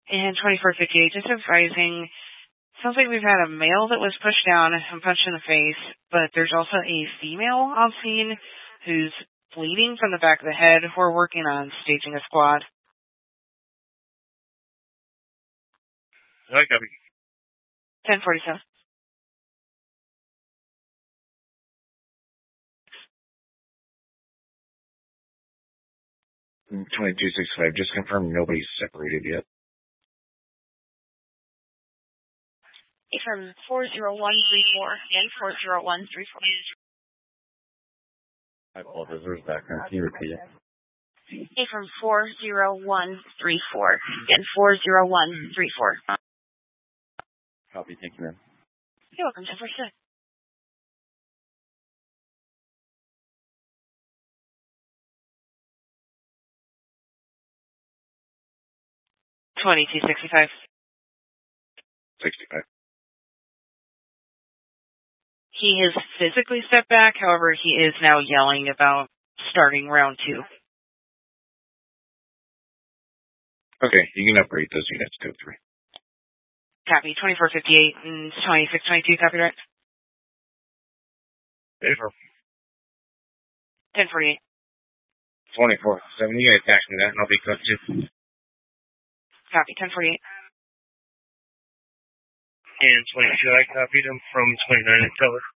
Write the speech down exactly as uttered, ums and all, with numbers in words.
And twenty-four fifty-eight, just advising, sounds like we've had a male that was pushed down and punched in the face, but there's also a female on scene who's bleeding from the back of the head. We're working on staging a squad. I copy. ten forty-seven. twenty-two sixty-five, just confirm nobody's separated yet. From four zero one three four and four zero one three four. I apologize, there's background. Can you repeat it? From four zero one three four and four zero one three four. Copy, thank you, ma'am. You're welcome, ten forty-six. twenty-two sixty-five. sixty-five. He has physically stepped back, however, he is now yelling about starting round two. Okay, you can upgrade those units to three. Copy, twenty-four fifty-eight and twenty-six twenty-two, copy right? Paper. ten forty-eight. twenty-four seventy, you can attach me that and I'll be cut too. Copy, ten forty-eight. And twenty-two, I copied him from twenty-nine and Teller.